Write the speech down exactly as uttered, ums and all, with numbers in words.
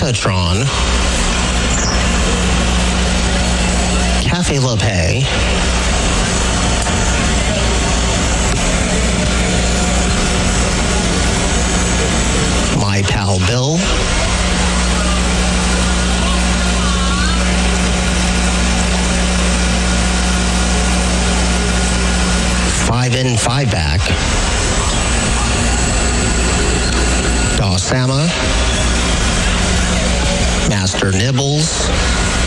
Metatron, Cafe La Paix, My Pal Bill, Five in, Five back, Dawsama, Master Nibbles,